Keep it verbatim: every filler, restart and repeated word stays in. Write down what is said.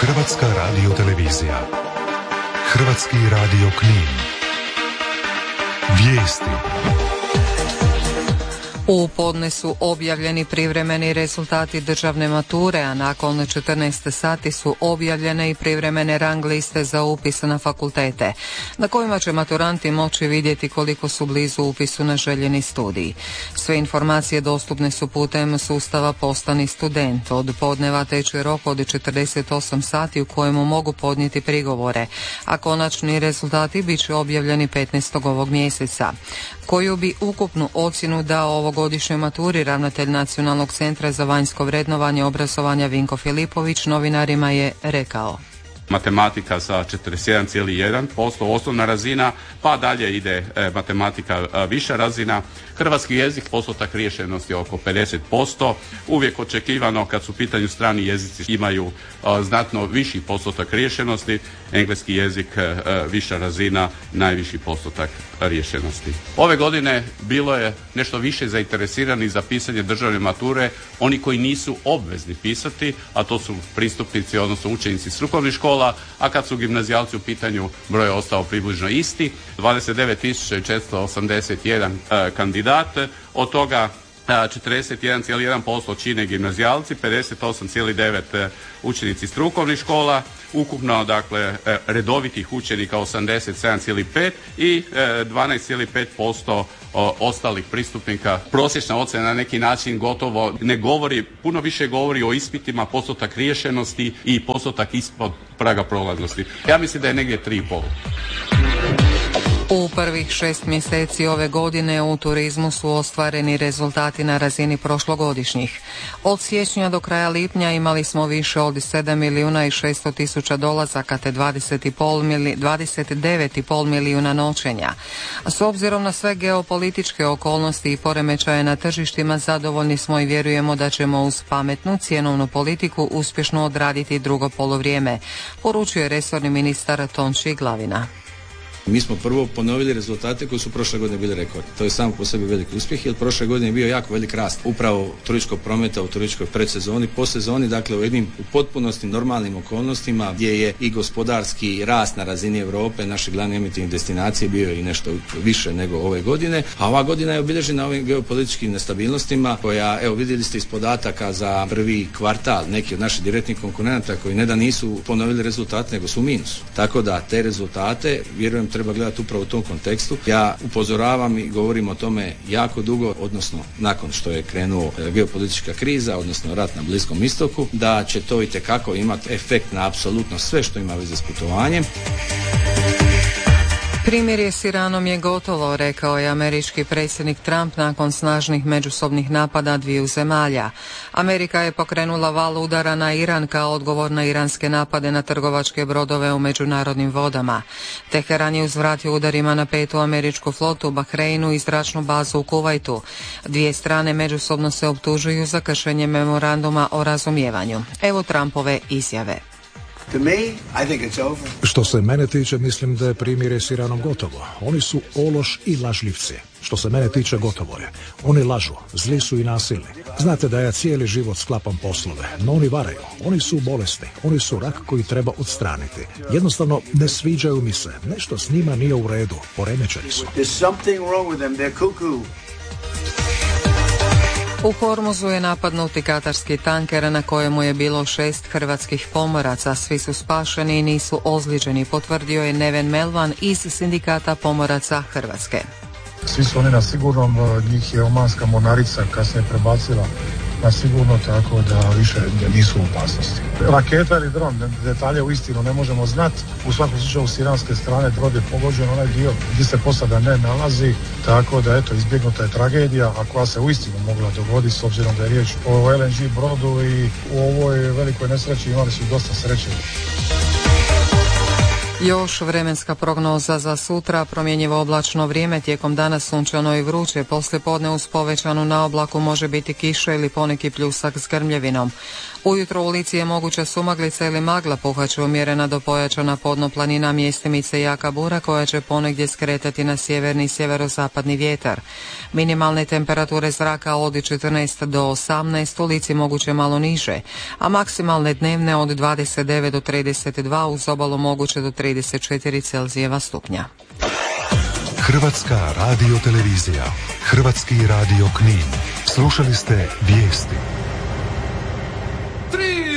Hrvatska radiotelevizija. Hrvatski radio Knin. Vijesti. U podne su objavljeni privremeni rezultati državne mature, a nakon četrnaest sati su objavljene i privremene rang liste za upis na fakultete, na kojima će maturanti moći vidjeti koliko su blizu upisu na željeni studij. Sve informacije dostupne su putem sustava Postani student. Od podneva teče rok od četrdeset osam sati u kojemu mogu podnijeti prigovore, a konačni rezultati bit će objavljeni petnaestog ovog mjeseca. Koju bi ukupnu ocjenu dao ovogodišnjoj maturi, ravnatelj Nacionalnog centra za vanjsko vrednovanje obrazovanja Vinko Filipović novinarima je rekao: Matematika sa četrdeset jedan zarez jedan posto osnovna razina, pa dalje ide e, matematika a, viša razina. Hrvatski jezik postotak riješenosti oko pedeset posto. Uvijek očekivano kad su u pitanju strani jezici imaju a, znatno viši postotak riješenosti. Engleski jezik a, viša razina, najviši postotak riješenosti. Ove godine bilo je nešto više zainteresirani za pisanje državne mature, oni koji nisu obvezni pisati, a to su pristupnici, odnosno učenici strukovnih škola, a kad su gimnazijalci u pitanju broj je ostao približno isti, dvadeset devet tisuća četiristo osamdeset jedan e, kandidat, od toga četrdeset jedan zarez jedan posto čine gimnazijalci, pedeset osam zarez devet učenici strukovnih škola, ukupno dakle redovitih učenika osamdeset sedam zarez pet i dvanaest zarez pet posto ostalih pristupnika. Prosječna ocjena na neki način gotovo ne govori, puno više govori o ispitima, postotak riješenosti i postotak ispod praga prolaznosti. Ja mislim da je negdje tri i pol. U prvih šest mjeseci ove godine u turizmu su ostvareni rezultati na razini prošlogodišnjih. Od siječnja do kraja lipnja imali smo više od sedam milijuna i šesto tisuća dolazaka te dvadeset devet i pol milijuna noćenja. S obzirom na sve geopolitičke okolnosti i poremećaje na tržištima, zadovoljni smo i vjerujemo da ćemo uz pametnu cjenovnu politiku uspješno odraditi drugo poluvrijeme, poručuje resorni ministar Tonči Glavina. Mi smo prvo ponovili rezultate koji su prošle godine bili rekordni. To je samo po sebi veliki uspjeh, jer prošle godine je bio jako velik rast upravo turističkog prometa u turističkoj predsezoni, posezoni, dakle u jednim u potpunosti normalnim okolnostima gdje je i gospodarski rast na razini Europe, naše glavne emitivne destinacije bio i nešto više nego ove godine, a ova godina je obilježena ovim geopolitičkim nestabilnostima koja, evo vidjeli ste iz podataka za prvi kvartal, neki od naših direktnih konkurenata koji ne da nisu ponovili rezultate, nego su u minusu. Tako da te rezultate, vjerujem, treba gledati upravo u tom kontekstu. Ja upozoravam i govorim o tome jako dugo, odnosno nakon što je krenuo geopolitička kriza, odnosno rat na Bliskom istoku, da će to itekako imati efekt na apsolutno sve što ima veze s putovanjem. Primirje s Iranom je gotovo, rekao je američki predsjednik Trump nakon snažnih međusobnih napada dviju zemalja. Amerika je pokrenula val udara na Iran kao odgovor na iranske napade na trgovačke brodove u međunarodnim vodama. Teheran je uzvratio udarima na petu američku flotu u Bahreinu i zračnu bazu u Kuvajtu. Dvije strane međusobno se optužuju za kršenje memoranduma o razumijevanju. Evo Trumpove izjave. Što se mene tiče, mislim da je primirje s Iranom gotovo. Oni su ološ i lažljivci. Što se mene tiče, gotovo je. Oni lažu, zli su i nasilni. Znate da ja cijeli život sklapam poslove, no oni varaju. Oni su bolesni. Oni su rak koji treba odstraniti. Jednostavno ne sviđaju mi se. Nešto s njima nije u redu. Poremećeni su. U Hormuzu je napadnuti katarski tanker na kojemu je bilo šest hrvatskih pomoraca. Svi su spašeni i nisu ozlijeđeni, potvrdio je Neven Melvan iz Sindikata pomoraca Hrvatske. Svi su oni na sigurnom, njih je omanska mornarica kasnije prebacila na sigurno, tako da više nisu u opasnosti. Raketa ili dron, detalje u istinu ne možemo znati. U svakom slučaju s iranske strane brod je pogođen onaj dio gdje se posada ne nalazi, tako da eto izbjegnuta je tragedija, a koja se u istinu mogla dogoditi s obzirom da je riječ o el en ge brodu i u ovoj velikoj nesreći imali su dosta sreće. Još vremenska prognoza za sutra, promjenjivo oblačno vrijeme, tijekom dana sunčano i vruće, poslije podne uz povećanu naoblaku može biti kiša ili poneki pljusak s grmljevinom. Ujutro u Lici je moguća sumaglica ili magla, puhat će umjerena do pojačana podno planina, mjestimice jaka bura koja će ponegdje skretati na sjeverni i sjeverozapadni vjetar. Minimalne temperature zraka od četrnaest do osamnaest, u Lici moguće malo niže, a maksimalne dnevne od dvadeset devet do trideset dva, uz obalu moguće do trideset četiri Celzijeva stupnja. Hrvatska radiotelevizija, Hrvatski radio Knin. Slušali ste vijesti. Tri